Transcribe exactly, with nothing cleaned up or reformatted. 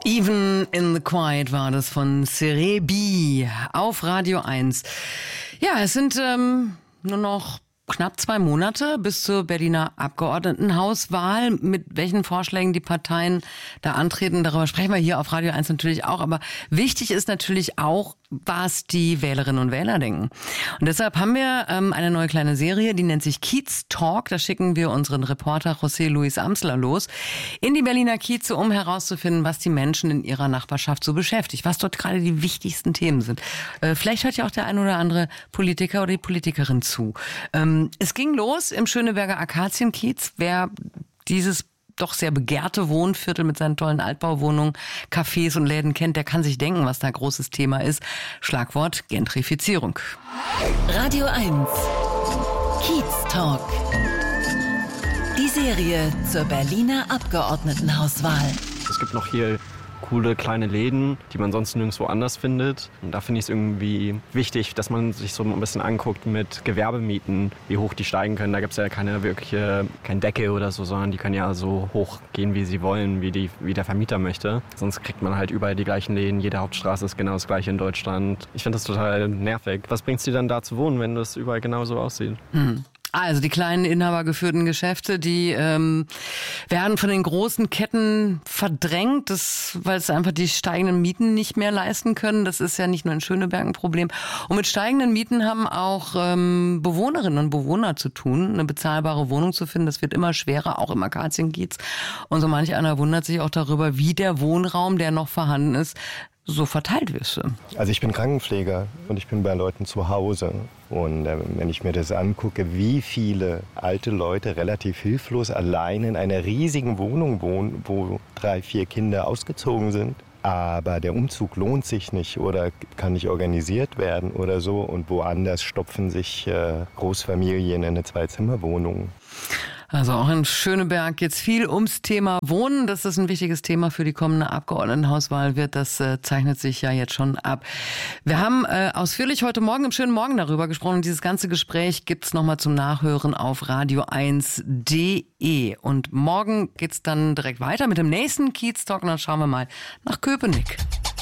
Even in the Quiet war das von Serebii auf Radio eins. Ja, es sind ähm, nur noch knapp zwei Monate bis zur Berliner Abgeordnetenhauswahl. Mit welchen Vorschlägen die Parteien da antreten, darüber sprechen wir hier auf Radio eins natürlich auch. Aber wichtig ist natürlich auch, was die Wählerinnen und Wähler denken. Und deshalb haben wir ähm, eine neue kleine Serie, die nennt sich Kiez Talk. Da schicken wir unseren Reporter José Luis Amsler los in die Berliner Kieze, um herauszufinden, was die Menschen in ihrer Nachbarschaft so beschäftigt, was dort gerade die wichtigsten Themen sind. Äh, vielleicht hört ja auch der ein oder andere Politiker oder die Politikerin zu. Ähm, es ging los im Schöneberger Akazienkiez. Wer dieses doch sehr begehrte Wohnviertel mit seinen tollen Altbauwohnungen, Cafés und Läden kennt, der kann sich denken, was da großes Thema ist. Schlagwort Gentrifizierung. Radio eins. Kiez Talk. Die Serie zur Berliner Abgeordnetenhauswahl. Es gibt noch hier coole kleine Läden, die man sonst nirgendwo anders findet. Und da finde ich es irgendwie wichtig, dass man sich so ein bisschen anguckt mit Gewerbemieten, wie hoch die steigen können. Da gibt es ja keine wirkliche, kein Deckel oder so, sondern die können ja so hoch gehen, wie sie wollen, wie, die, wie der Vermieter möchte. Sonst kriegt man halt überall die gleichen Läden. Jede Hauptstraße ist genau das gleiche in Deutschland. Ich finde das total nervig. Was bringt es dir dann da zu wohnen, wenn das überall genauso aussieht? Hm. Also die kleinen inhabergeführten Geschäfte, die ähm, werden von den großen Ketten verdrängt, das, weil es einfach die steigenden Mieten nicht mehr leisten können. Das ist ja nicht nur in Schöneberg ein Problem. Und mit steigenden Mieten haben auch ähm, Bewohnerinnen und Bewohner zu tun, eine bezahlbare Wohnung zu finden. Das wird immer schwerer, auch im Akazienkiez. Und so manch einer wundert sich auch darüber, wie der Wohnraum, der noch vorhanden ist, so verteilt wirst. Also ich bin Krankenpfleger und ich bin bei Leuten zu Hause. Und äh, wenn ich mir das angucke, wie viele alte Leute relativ hilflos allein in einer riesigen Wohnung wohnen, wo drei, vier Kinder ausgezogen sind, aber der Umzug lohnt sich nicht oder kann nicht organisiert werden oder so. Und woanders stopfen sich äh, Großfamilien in eine Zwei-Zimmer-Wohnung. Also auch in Schöneberg geht's viel ums Thema Wohnen. Dass das ein wichtiges Thema für die kommende Abgeordnetenhauswahl wird, das äh, zeichnet sich ja jetzt schon ab. Wir haben äh, ausführlich heute Morgen im schönen Morgen darüber gesprochen. Und dieses ganze Gespräch gibt's nochmal zum Nachhören auf radio eins punkt de. Und morgen geht's dann direkt weiter mit dem nächsten Kiez Talk. Und dann schauen wir mal nach Köpenick.